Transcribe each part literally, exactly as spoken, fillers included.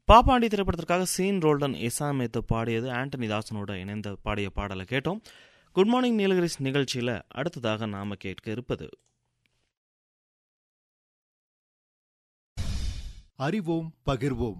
பாப்பாண்டி திரைப்படத்திற்காக சீன் ரோல்டன் இசாமேத்து பாடியது ஆண்டனி தாசனோட இணைந்த பாடிய பாடலை கேட்டோம். குட் மார்னிங் நீலகிரிஸ் நிகழ்ச்சியில் அடுத்ததாக நாம கேட்க இருப்பது அறிவோம் பகிர்வோம்.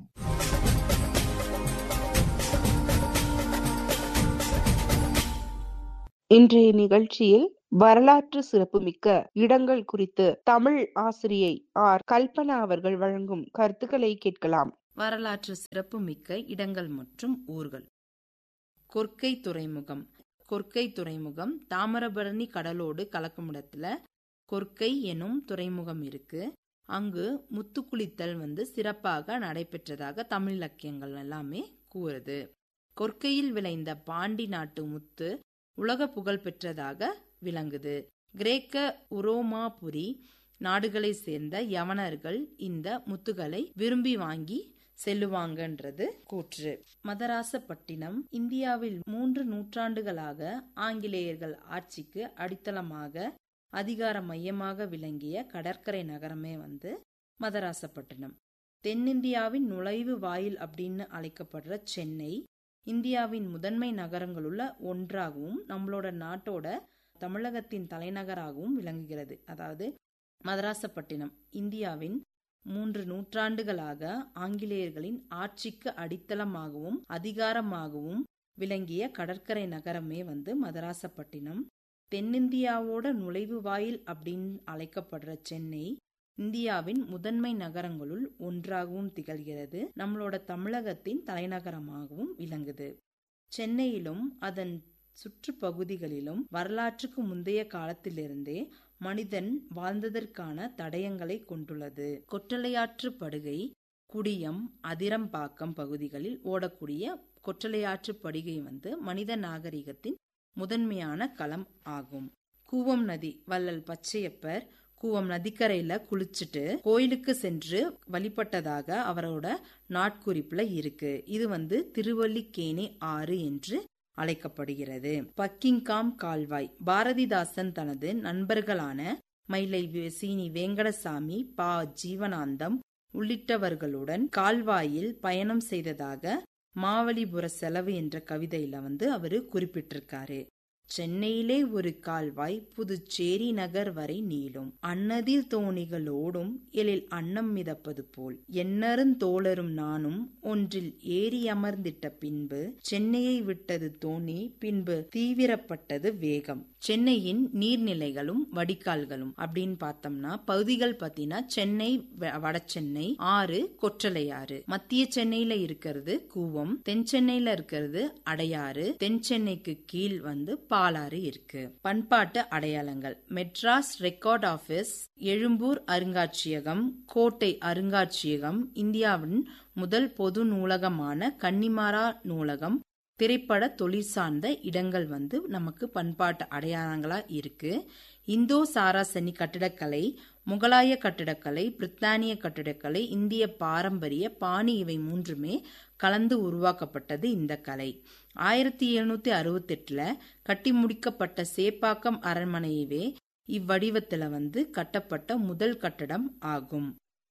இன்றைய நிகழ்ச்சியில் வரலாற்று சிறப்புமிக்க இடங்கள் குறித்து தமிழ் ஆசிரியை ஆர் கல்பனா அவர்கள் வழங்கும் கருத்துக்களை கேட்கலாம். வரலாற்று சிறப்புமிக்க இடங்கள் மற்றும் ஊர்கள். கொர்க்கை துறைமுகம். கொர்க்கை துறைமுகம் தாமிரபரணி கடலோடு கலக்கும் இடத்துல கொர்க்கை எனும் துறைமுகம் இருக்கு. அங்கு முத்துக்குளித்தல் வந்து சிறப்பாக நடைபெற்றதாக தமிழ் இலக்கியங்கள் எல்லாமே கூறுது. கொர்க்கையில் விளைந்த பாண்டி நாட்டு முத்து உலக புகழ் பெற்றதாக விளங்குது. கிரேக்க உரோமாபுரி நாடுகளை சேர்ந்த யவனர்கள் இந்த முத்துகளை விரும்பி வாங்கி செல்லுவாங்கன்றது கூற்று. மதராசப்பட்டினம் இந்தியாவில் மூன்று நூற்றாண்டுகளாக ஆங்கிலேயர்கள் ஆட்சிக்கு அடித்தளமாக அதிகார மையமாக விளங்கிய கடற்கரை நகரமே வந்து மதராசப்பட்டினம். தென்னிந்தியாவின் நுழைவு வாயில் அப்படின்னு அழைக்கப்படுற சென்னை இந்தியாவின் முதன்மை நகரங்களுள்ள ஒன்றாகவும் நம்மளோட நாட்டோட தமிழகத்தின் தலைநகராகவும் விளங்குகிறது. அதாவது மதராசப்பட்டினம் இந்தியாவின் மூன்று நூற்றாண்டுகளாக ஆங்கிலேயர்களின் ஆட்சிக்கு அடித்தளமாகவும் அதிகாரமாகவும் விளங்கிய கடற்கரை நகரமே வந்து மதராசப்பட்டினம். தென்னிந்தியாவோட நுழைவு வாயில் அப்படின்னு அழைக்கப்படுற சென்னை இந்தியாவின் முதன்மை நகரங்களுள் ஒன்றாகவும் திகழ்கிறது. நம்மளோட தமிழகத்தின் தலைநகரமாகவும் விளங்குது. சென்னையிலும் அதன் சுற்றுப்பகுதிகளிலும் வரலாற்றுக்கு முந்தைய காலத்திலிருந்தே மனிதன் வாழ்ந்ததற்கான தடயங்களை கொண்டுள்ளது. கொற்றலையாற்று படுகை, குடியம், அதிரம்பாக்கம் பகுதிகளில் ஓடக்கூடிய கொற்றலையாற்று படுகை வந்து மனித நாகரிகத்தின் முதன்மையான களம் ஆகும். கூவம் நதி. வள்ளல் பச்சையப்பர் கூவம் நதிக்கரையில குளிச்சுட்டு கோயிலுக்கு சென்று வழிபட்டதாக அவரோட நாட்குறிப்புல இருக்கு. இது வந்து திருவல்லிக்கேணி ஆறு என்று அழைக்கப்படுகிறது. பக்கிங்காம் கால்வாய். பாரதிதாசன் தனது நண்பர்களான மயிலை சீனி வேங்கடசாமி, பா ஜீவனாந்தம் உள்ளிட்டவர்களுடன் கால்வாயில் பயணம் செய்ததாக மாவலிபுர செலவு என்ற கவிதையில வந்து அவரு குறிப்பிட்டிருக்காரு. சென்னையிலே ஒரு கால்வாய் புதுச்சேரி நகர் வரை நீளும், அன்னதில் தோணிகளோடும் எழில் அன்னம் மிதப்பது போல் எண்ணரும் தோழரும் நானும் ஒன்றில் ஏறி அமர்ந்திட்ட பின்பு சென்னையை விட்டது தோணி, பின்பு தீவிரப்பட்டது வேகம். சென்னையின் நீர்நிலைகளும் வடிகால்களும் அப்படின்னு பார்த்தோம்னா பகுதிகள் பார்த்தீங்கன்னா சென்னை வட சென்னை ஆறு கொற்றலையாறு, மத்திய சென்னையில இருக்கிறது கூவம், தென் சென்னையில இருக்கிறது அடையாறு, தென் சென்னைக்கு கீழ் வந்து பாலாறு இருக்கு. பண்பாட்டு அடையாளங்கள். மெட்ராஸ் ரெக்கார்ட் ஆபீஸ், எழும்பூர் அருங்காட்சியகம், கோட்டை அருங்காட்சியகம், இந்தியாவின் முதல் பொது நூலகமான கன்னிமாரா நூலகம், திரைப்பட தொழில் சார்ந்த இடங்கள் வந்து நமக்கு பண்பாட்டு அடையாளங்களா இருக்கு. இந்தோ சாராசனி கட்டிடக்கலை, முகலாய கட்டிடக்கலை, பிரித்தானிய கட்டிடக்கலை, இந்திய பாரம்பரிய பாணி இவை மூன்றுமே கலந்து உருவாக்கப்பட்டது இந்த கலை. ஆயிரத்தி எழுநூத்தி அறுபத்தி எட்டுல கட்டி முடிக்கப்பட்ட சேப்பாக்கம் அரண்மனையவே இவ்வடிவத்துல வந்து கட்டப்பட்ட முதல் கட்டடம் ஆகும்.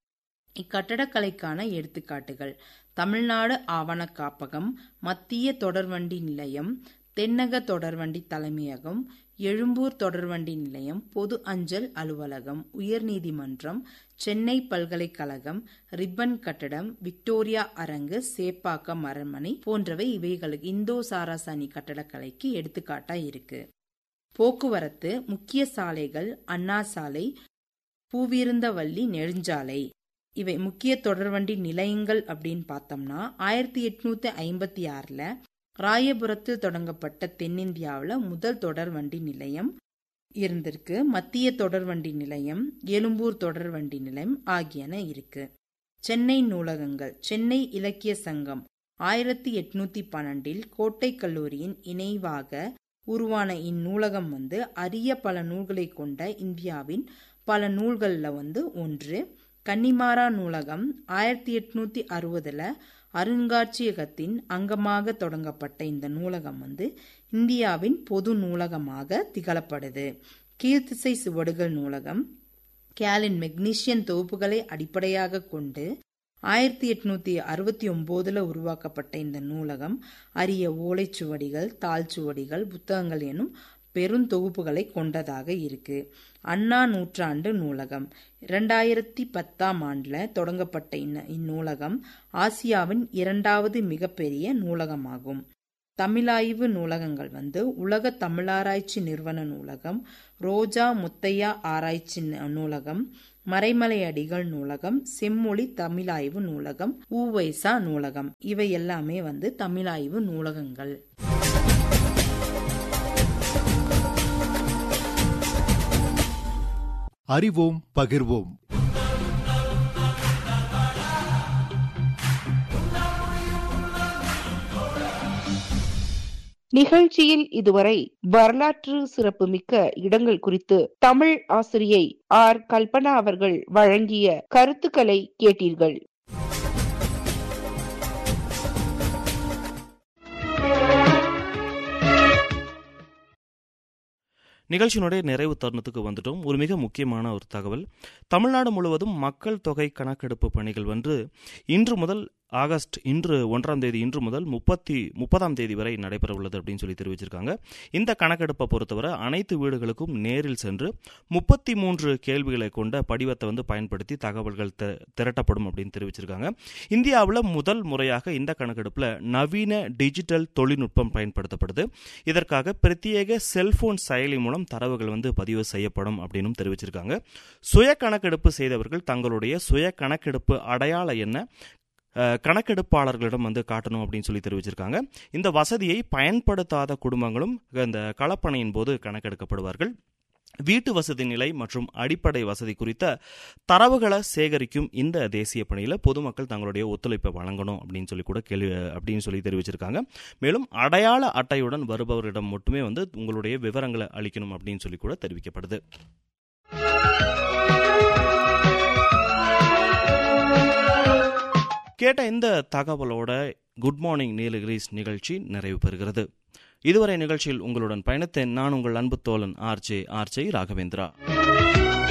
இக்கட்டடக்கலைக்கான எடுத்துக்காட்டுகள்: தமிழ்நாடு ஆவண காப்பகம், மத்திய தொடர்வண்டி நிலையம், தென்னக தொடர்வண்டி தலைமையகம், எழும்பூர் தொடர்வண்டி நிலையம், பொது அஞ்சல் அலுவலகம், உயர்நீதிமன்றம், சென்னை பல்கலைக்கழகம், ரிப்பன் கட்டடம், விக்டோரியா அரங்கு, சேப்பாக்கம் அரண்மனை போன்றவை இவைகளுக்கு இந்தோ சாராசனி கட்டடக்கலைக்கு எடுத்துக்காட்டா இருக்கு. போக்குவரத்து. முக்கிய சாலைகள் அண்ணா சாலை, பூவிருந்தவல்லி நெடுஞ்சாலை இவை முக்கிய தொடர்வண்டி நிலையங்கள் அப்படின்னு பார்த்தோம்னா ஆயிரத்தி எட்நூத்தி ஐம்பத்தி ஆறுல ராயபுரத்தில் தொடங்கப்பட்ட தென்னிந்தியாவில் முதல் தொடர்வண்டி நிலையம் இருந்திருக்கு. மத்திய தொடர்வண்டி நிலையம், எழும்பூர் தொடர்வண்டி நிலையம் ஆகியன இருக்கு. சென்னை நூலகங்கள். சென்னை இலக்கிய சங்கம் ஆயிரத்தி எட்நூத்தி பன்னெண்டில் கோட்டை கல்லூரியின் இணைவாக உருவான இந்நூலகம் வந்து அரிய பல நூல்களை கொண்ட இந்தியாவின் பல நூல்கள்ல வந்து ஒன்று. கன்னிமாரா நூலகம் ஆயிரத்தி எட்நூத்தி அறுபதுல அருங்காட்சியகத்தின் அங்கமாக தொடங்கப்பட்ட இந்த நூலகம் வந்து இந்தியாவின் பொது நூலகமாக திகழப்படுது. கீழ்த்திசை சுவடுகள் நூலகம் கேலின் மெக்னீசியன் தொகுப்புகளை அடிப்படையாக கொண்டு ஆயிரத்தி எட்நூத்தி அறுபத்தி ஒன்பதுல உருவாக்கப்பட்ட இந்த நூலகம் அரிய ஓலைச்சுவடிகள், தாள்சுவடிகள், புத்தகங்கள் எனும் பெருந்தொகுப்புகளை கொண்டதாக இருக்கு. அண்ணா நூற்றாண்டு நூலகம் இரண்டாயிரத்தி பத்தாம் ஆண்டுல தொடங்கப்பட்ட இந்நூலகம் ஆசியாவின் இரண்டாவது மிகப்பெரிய நூலகமாகும். தமிழாய்வு நூலகங்கள் வந்து உலக தமிழாராய்ச்சி நிறுவன நூலகம், ரோஜா முத்தையா ஆராய்ச்சி நூலகம், மறைமலை அடிகள் நூலகம், செம்மொழி தமிழாய்வு நூலகம், ஊவைசா நூலகம், இவை எல்லாமே வந்து தமிழாய்வு நூலகங்கள். அறிவோம் பகிர்வோம். நிகழ்ச்சியில் இதுவரை வரலாற்று சிறப்புமிக்க இடங்கள் குறித்து தமிழ் ஆசிரியை ஆர் கல்பனா அவர்கள் வழங்கிய கருத்துக்களை கேட்டீர்கள். நிகழ்ச்சியினுடைய நிறைவு தருணத்துக்கு வந்துட்டோம். ஒரு மிக முக்கியமான ஒரு தகவல். தமிழ்நாடு முழுவதும் மக்கள் தொகை கணக்கெடுப்பு பணிகள் வந்து இன்று முதல் ஆகஸ்ட் இன்று ஒன்றாம் தேதி இன்று முதல் முப்பத்தி முப்பதாம் தேதி வரை நடைபெற உள்ளது அப்படின்னு சொல்லி தெரிவிச்சிருக்காங்க. இந்த கணக்கெடுப்பை பொறுத்தவரை அனைத்து வீடுகளுக்கும் நேரில் சென்று முப்பத்தி மூன்று கேள்விகளை கொண்ட படிவத்தை வந்து பயன்படுத்தி தகவல்கள் திரட்டப்படும் அப்படின்னு தெரிவிச்சிருக்காங்க. இந்தியாவில் முதல் முறையாக இந்த கணக்கெடுப்பில் நவீன டிஜிட்டல் தொழில்நுட்பம் பயன்படுத்தப்படுது. இதற்காக பிரத்யேக செல்போன் செயலி மூலம் தரவுகள் வந்து பதிவு செய்யப்படும் அப்படின்னு தெரிவிச்சிருக்காங்க. சுய கணக்கெடுப்பு செய்தவர்கள் தங்களுடைய சுய கணக்கெடுப்பு அடையாள எண்ணை கணக்கெடுப்பாளர்களிடம் வந்து காட்டணும் அப்படின்னு சொல்லி தெரிவிச்சிருக்காங்க. இந்த வசதியை பயன்படுத்தாத குடும்பங்களும் இந்த களப்பணியின் போது கணக்கெடுக்கப்படுவார்கள். வீட்டு வசதி நிலை மற்றும் அடிப்படை வசதி குறித்த தரவுகளை சேகரிக்கும் இந்த தேசிய பணியில் பொதுமக்கள் தங்களுடைய ஒத்துழைப்பை வழங்கணும் அப்படின்னு சொல்லி கூட கேள்வி அப்படின்னு சொல்லி தெரிவிச்சிருக்காங்க. மேலும் அடையாள அட்டையுடன் வருபவரிடம் மட்டுமே வந்து உங்களுடைய விவரங்களை அளிக்கணும் அப்படின்னு சொல்லி கூட தெரிவிக்கப்படுது. கேட்ட இந்த தகவலோட குட் மார்னிங் நீலகிரிஸ் நிகழ்ச்சி நிறைவு பெறுகிறது. இதுவரை நிகழ்ச்சியில் உங்களுடன் பயணித்தேன் நான் உங்கள் அன்பு தோழன் ஆர்ஜே ஆர்ஜே ராகவேந்திரா.